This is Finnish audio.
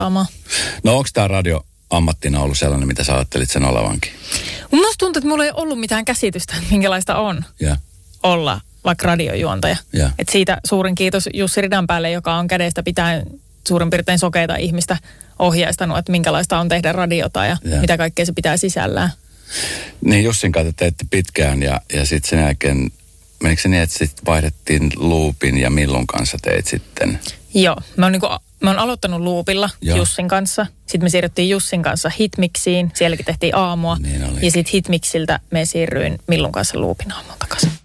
No onko tämä radio ammattina ollut sellainen, mitä sä ajattelit sen olevankin? Musta tuntuu, että mulla ei ollut mitään käsitystä, että minkälaista on olla vaikka radiojuontaja. Et siitä suurin kiitos Jussi Ridanpäälle, joka on kädestä pitäen suurin piirtein sokeita ihmistä ohjeistanut, että minkälaista on tehdä radiota ja mitä kaikkea se pitää sisällään. Niin Jussin kanssa teitte pitkään ja sitten sen jälkeen, menikö se niin, että sitten vaihdettiin Loopin ja Millun kanssa teit sitten? Joo, mä oon aloittanut Loopilla Jussin kanssa. Sitten me siirryttiin Jussin kanssa Hitmixiin, sielläkin tehtiin aamua. Niin ja sitten Hitmixiltä me siirryin Millun kanssa Loopin aamuun takaisin.